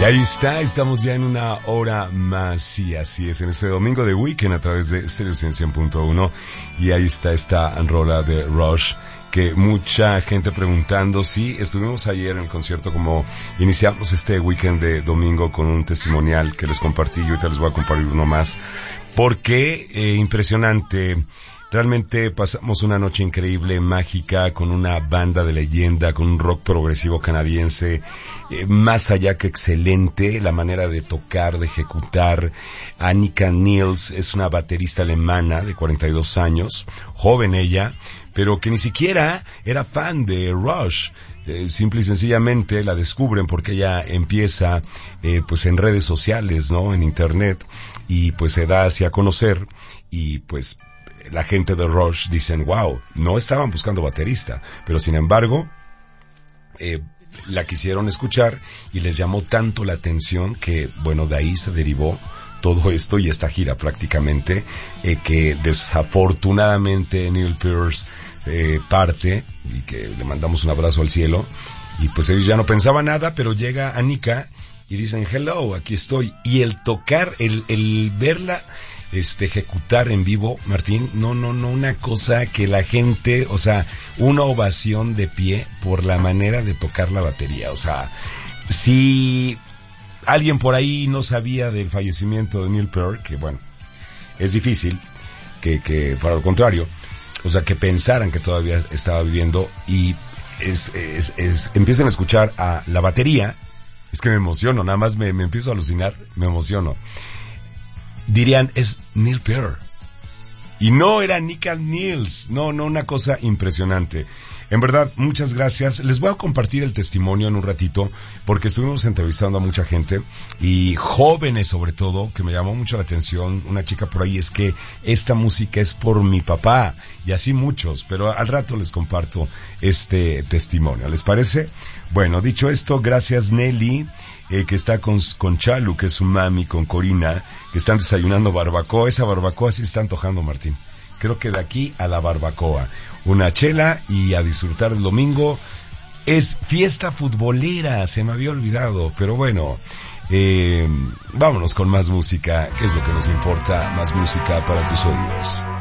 Y ahí está, estamos ya en una hora más, sí, así es, en este domingo de Weekend a través de Stereo 100.1, y ahí está esta rola de Rush, que mucha gente preguntando, sí, estuvimos ayer en el concierto, como iniciamos este weekend de domingo con un testimonial que les compartí, y ahorita les voy a compartir uno más, porque impresionante. Realmente pasamos una noche increíble, mágica, con una banda de leyenda, con un rock progresivo canadiense, más allá que excelente, la manera de tocar, de ejecutar. Annika Niels es una baterista alemana de 42 años, joven ella, pero que ni siquiera era fan de Rush. Simple y sencillamente la descubren porque ella empieza pues en redes sociales, ¿no? En internet, y pues se da así a conocer, y pues la gente de Rush dicen, wow, no estaban buscando baterista, pero sin embargo, la quisieron escuchar y les llamó tanto la atención que, bueno, de ahí se derivó todo esto y esta gira prácticamente, que desafortunadamente Neil Peart parte, y que le mandamos un abrazo al cielo, y pues ellos ya no pensaban nada, pero llega Annika y dicen, hello, aquí estoy, y el tocar, el verla ejecutar en vivo, Martín, no, una cosa que la gente, o sea, una ovación de pie por la manera de tocar la batería. O sea, si alguien por ahí no sabía del fallecimiento de Neil Peart, que bueno, es difícil que fuera lo contrario, o sea, que pensaran que todavía estaba viviendo, y empiezan a escuchar a la batería, es que me emociono, nada más me empiezo a alucinar, me emociono. Dirían, es Neil Peart. Y no era Annika Niels. No, una cosa impresionante. En verdad, muchas gracias. Les voy a compartir el testimonio en un ratito, porque estuvimos entrevistando a mucha gente, y jóvenes sobre todo, que me llamó mucho la atención. Una chica por ahí, es que esta música es por mi papá, y así muchos, pero al rato les comparto este testimonio. ¿Les parece? Bueno, dicho esto, gracias Nelly, que está con Chalu, que es su mami, con Corina, que están desayunando barbacoa. Esa barbacoa sí está antojando, Martín. Creo que de aquí a la barbacoa, una chela y a disfrutar el domingo. Es fiesta futbolera, se me había olvidado, pero bueno, vámonos con más música, que es lo que nos importa, más música para tus oídos.